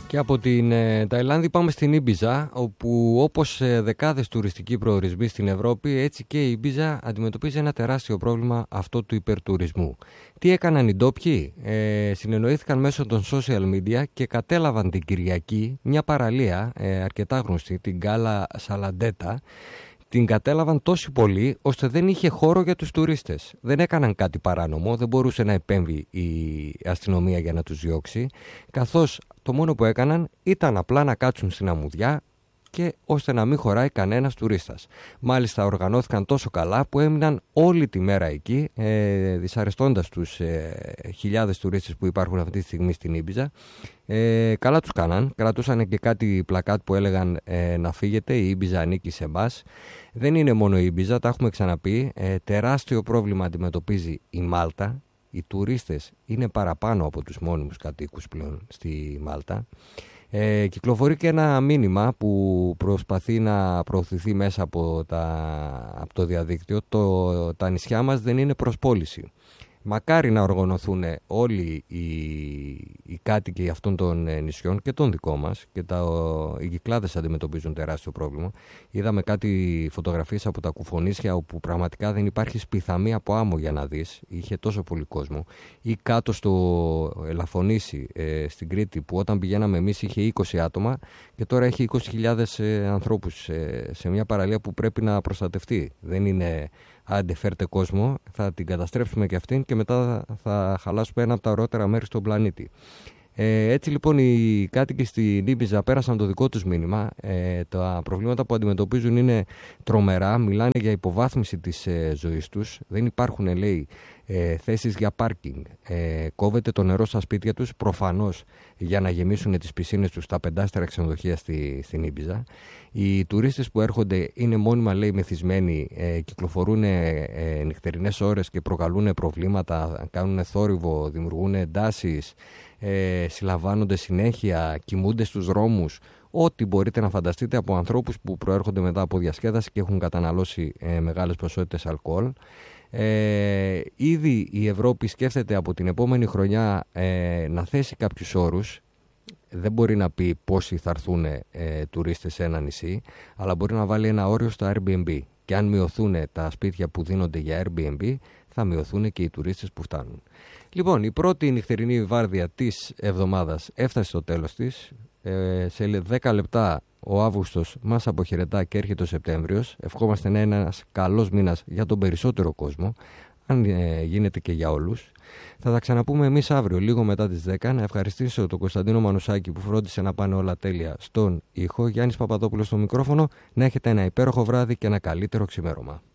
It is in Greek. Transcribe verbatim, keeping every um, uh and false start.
Και από την ε, Ταϊλάνδη πάμε στην Ήμπιζα, όπου όπως ε, δεκάδες τουριστικοί προορισμοί στην Ευρώπη, έτσι και η Ήμπιζα αντιμετωπίζει ένα τεράστιο πρόβλημα, αυτό του υπερτουρισμού. Τι έκαναν οι ντόπιοι? Ε, συνεννοήθηκαν μέσω των social media και κατέλαβαν την Κυριακή μια παραλία ε, αρκετά γνωστή, την Γκάλα Σαλαντέτα. Την κατέλαβαν τόσο πολύ ώστε δεν είχε χώρο για τους τουρίστες. Δεν έκαναν κάτι παράνομο, δεν μπορούσε να επέμβει η αστυνομία για να τους διώξει, καθώς το μόνο που έκαναν ήταν απλά να κάτσουν στην αμμουδιά και ώστε να μην χωράει κανένας τουρίστας. Μάλιστα οργανώθηκαν τόσο καλά που έμειναν όλη τη μέρα εκεί, ε, δυσαρεστώντας τους ε, χιλιάδες τουρίστες που υπάρχουν αυτή τη στιγμή στην Ήμπιζα. Ε, καλά τους κάναν, κρατούσαν και κάτι πλακάτ που έλεγαν ε, να φύγετε, η Ήμπιζα ανήκει σε εμάς. Δεν είναι μόνο η Ήμπιζα, τα έχουμε ξαναπεί, ε, τεράστιο πρόβλημα αντιμετωπίζει η Μάλτα. Οι τουρίστες είναι παραπάνω από τους μόνιμους κατοίκους πλέον στη Μάλτα. Ε, κυκλοφορεί και ένα μήνυμα που προσπαθεί να προωθηθεί μέσα από, τα, από το διαδίκτυο. Το, τα νησιά μας δεν είναι προς πώληση. Μακάρι να οργανωθούν όλοι οι, οι κάτοικοι αυτών των νησιών και των δικών μας, και τα, οι Κυκλάδες αντιμετωπίζουν τεράστιο πρόβλημα. Είδαμε κάτι φωτογραφίες από τα Κουφονήσια όπου πραγματικά δεν υπάρχει σπιθαμή από άμμο για να δεις, είχε τόσο πολύ κόσμο. Ή κάτω στο Ελαφωνήσι ε, στην Κρήτη, που όταν πηγαίναμε εμείς είχε είκοσι άτομα και τώρα έχει είκοσι χιλιάδες ε, ανθρώπους ε, σε μια παραλία που πρέπει να προστατευτεί. Δεν είναι άντε φέρτε κόσμο, θα την καταστρέψουμε και αυτήν και μετά θα χαλάσουμε ένα από τα ωραιότερα μέρη στον πλανήτη. Ε, έτσι λοιπόν οι κάτοικοι στην Ήμπιζα πέρασαν το δικό τους μήνυμα. Ε, τα προβλήματα που αντιμετωπίζουν είναι τρομερά, μιλάνε για υποβάθμιση της ε, ζωής τους. Δεν υπάρχουν, λέει, ε, θέσεις για πάρκινγκ. Ε, κόβεται το νερό στα σπίτια τους, προφανώς για να γεμίσουν τις πισίνες τους στα πεντάστερα ξενοδοχεία στη, στην Ήμπιζα. Οι τουρίστες που έρχονται είναι μόνιμα, λέει, μεθυσμένοι, ε, κυκλοφορούν ε, ε, νυχτερινές ώρες και προκαλούν προβλήματα, κάνουν θόρυβο, δημιουργούν εντάσεις, ε, συλλαμβάνονται συνέχεια, κοιμούνται στους δρόμους. Ό,τι μπορείτε να φανταστείτε από ανθρώπους που προέρχονται μετά από διασκέδαση και έχουν καταναλώσει ε, μεγάλες ποσότητες αλκοόλ. Ε, ήδη η Ευρώπη σκέφτεται από την επόμενη χρονιά ε, να θέσει κάποιους όρους. Δεν μπορεί να πει πόσοι θα έρθουν ε, τουρίστες σε ένα νησί, αλλά μπορεί να βάλει ένα όριο στο Airbnb. Και αν μειωθούν τα σπίτια που δίνονται για Airbnb, θα μειωθούν και οι τουρίστες που φτάνουν. Λοιπόν, η πρώτη νυχτερινή βάρδια της εβδομάδας έφτασε στο τέλος της. Ε, σε δέκα λεπτά ο Αύγουστος μας αποχαιρετά και έρχεται ο Σεπτέμβριος. Ευχόμαστε να είναι ένας καλός μήνας για τον περισσότερο κόσμο, αν ε, γίνεται και για όλους. Θα τα ξαναπούμε εμείς αύριο, λίγο μετά τις δέκα. Να ευχαριστήσω τον Κωνσταντίνο Μανουσάκη που φρόντισε να πάνε όλα τέλεια στον ήχο. Γιάννης Παπαδόπουλος στο μικρόφωνο. Να έχετε ένα υπέροχο βράδυ και ένα καλύτερο ξημέρωμα.